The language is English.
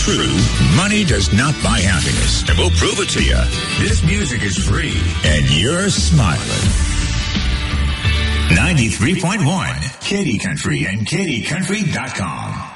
true, money does not buy happiness. And we'll prove it to you. This music is free, and you're smiling. 93.1 Katy Country and KatyCountry.com.